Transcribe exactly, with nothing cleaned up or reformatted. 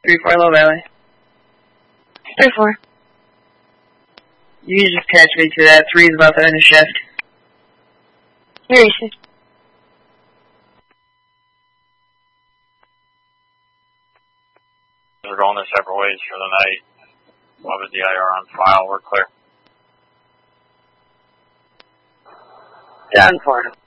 Three four Low Valley. Three four. You can just patch me to that. Three's about to end a shift. Here you see. We're going their separate ways for the night. We'll have a D I R on file. We're clear. Down for him.